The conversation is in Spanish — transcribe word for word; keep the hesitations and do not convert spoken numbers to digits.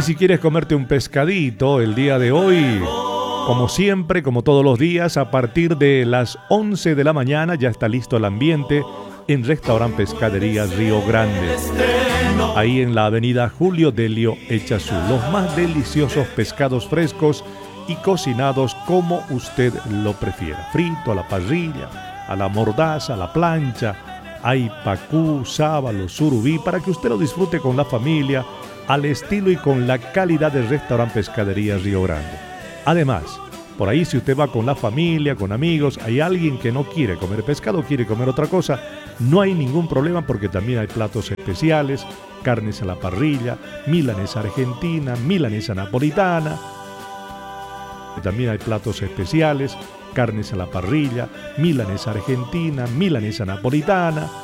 si quieres comerte un pescadito el día de hoy, como siempre, como todos los días, a partir de las once de la mañana ya está listo el ambiente en Restaurant Pescadería Río Grande. Ahí en la avenida Julio Delio Echazú. Los más deliciosos pescados frescos y cocinados como usted lo prefiera. Frito, a la parrilla, a la mordaza, a la plancha. Hay pacú, sábalo, surubí, para que usted lo disfrute con la familia, al estilo y con la calidad del Restaurant Pescadería Río Grande. Además, por ahí si usted va con la familia, con amigos, hay alguien que no quiere comer pescado, quiere comer otra cosa, no hay ningún problema porque también hay platos especiales, carnes a la parrilla, milanesa argentina, milanesa napolitana. También hay platos especiales, carnes a la parrilla, milanesa argentina, milanesa napolitana.